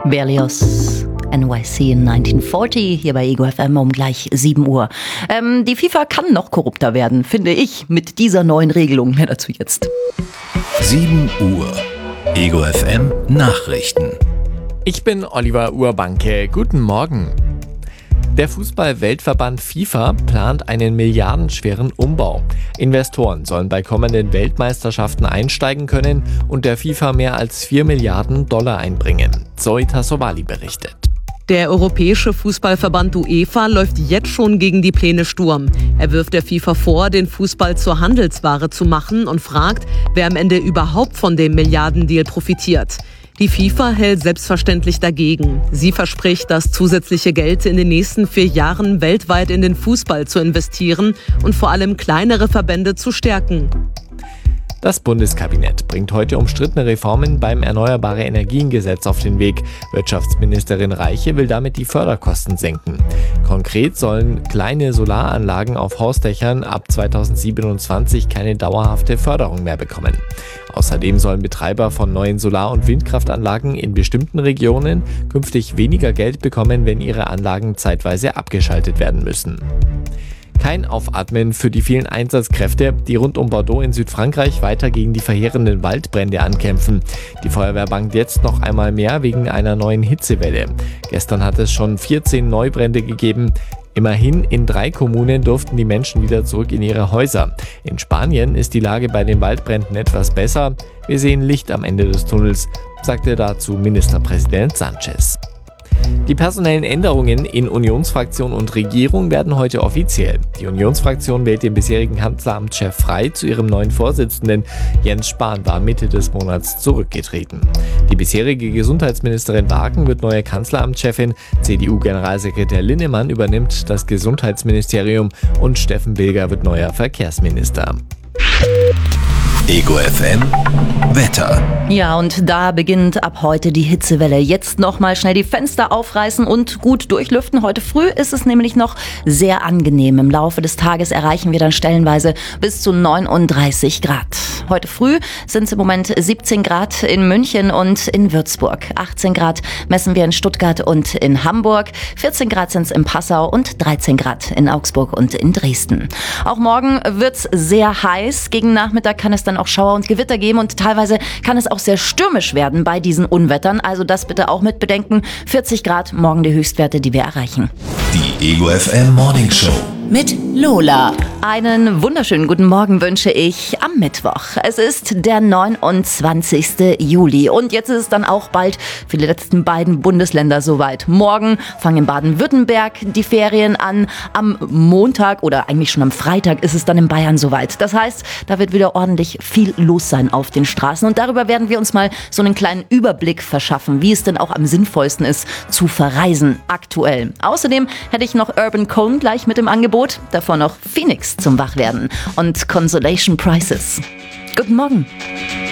Berlioz, NYC in 1940, hier bei Ego FM um gleich 7 Uhr. Die FIFA kann noch korrupter werden, finde ich, mit dieser neuen Regelung. Mehr dazu jetzt. 7 Uhr. Ego FM Nachrichten. Ich bin Oliver Urbanke. Guten Morgen. Der Fußball-Weltverband FIFA plant einen milliardenschweren Umbau. Investoren sollen bei kommenden Weltmeisterschaften einsteigen können und der FIFA mehr als 4 Milliarden Dollar einbringen. Zoe Tassovali berichtet. Der Europäische Fußballverband UEFA läuft jetzt schon gegen die Pläne Sturm. Er wirft der FIFA vor, den Fußball zur Handelsware zu machen und fragt, wer am Ende überhaupt von dem Milliardendeal profitiert. Die FIFA hält selbstverständlich dagegen. Sie verspricht, das zusätzliche Geld in den nächsten 4 Jahren weltweit in den Fußball zu investieren und vor allem kleinere Verbände zu stärken. Das Bundeskabinett bringt heute umstrittene Reformen beim Erneuerbare-Energien-Gesetz auf den Weg. Wirtschaftsministerin Reiche will damit die Förderkosten senken. Konkret sollen kleine Solaranlagen auf Hausdächern ab 2027 keine dauerhafte Förderung mehr bekommen. Außerdem sollen Betreiber von neuen Solar- und Windkraftanlagen in bestimmten Regionen künftig weniger Geld bekommen, wenn ihre Anlagen zeitweise abgeschaltet werden müssen. Kein Aufatmen für die vielen Einsatzkräfte, die rund um Bordeaux in Südfrankreich weiter gegen die verheerenden Waldbrände ankämpfen. Die Feuerwehr bangt jetzt noch einmal mehr wegen einer neuen Hitzewelle. Gestern hat es schon 14 Neubrände gegeben. Immerhin in 3 Kommunen durften die Menschen wieder zurück in ihre Häuser. In Spanien ist die Lage bei den Waldbränden etwas besser. Wir sehen Licht am Ende des Tunnels, sagte dazu Ministerpräsident Sánchez. Die personellen Änderungen in Unionsfraktion und Regierung werden heute offiziell. Die Unionsfraktion wählt den bisherigen Kanzleramtschef Frey zu ihrem neuen Vorsitzenden. Jens Spahn war Mitte des Monats zurückgetreten. Die bisherige Gesundheitsministerin Wagen wird neue Kanzleramtschefin. CDU-Generalsekretär Linnemann übernimmt das Gesundheitsministerium und Steffen Wilger wird neuer Verkehrsminister. Ego FM Wetter. Ja, und da beginnt ab heute die Hitzewelle. Jetzt nochmal schnell die Fenster aufreißen und gut durchlüften. Heute früh ist es nämlich noch sehr angenehm. Im Laufe des Tages erreichen wir dann stellenweise bis zu 39 Grad. Heute früh sind es im Moment 17 Grad in München und in Würzburg. 18 Grad messen wir in Stuttgart und in Hamburg. 14 Grad sind es in Passau und 13 Grad in Augsburg und in Dresden. Auch morgen wird es sehr heiß. Gegen Nachmittag kann es dann auch Schauer und Gewitter geben und teilweise kann es auch sehr stürmisch werden bei diesen Unwettern. Also das bitte auch mit bedenken. 40 Grad morgen die Höchstwerte, die wir erreichen. Die Ego FM Morning Show Mit Lola. Einen wunderschönen guten Morgen wünsche ich am Mittwoch. Es ist der 29. Juli und jetzt ist es dann auch bald für die letzten beiden Bundesländer soweit. Morgen fangen in Baden-Württemberg die Ferien an. Am Montag oder eigentlich schon am Freitag ist es dann in Bayern soweit. Das heißt, da wird wieder ordentlich viel los sein auf den Straßen und darüber werden wir uns mal so einen kleinen Überblick verschaffen, wie es denn auch am sinnvollsten ist zu verreisen aktuell. Außerdem hätte ich noch Urban Cone gleich mit im Angebot. Davor noch Phoenix zum Wachwerden und Consolation Prizes. Guten Morgen.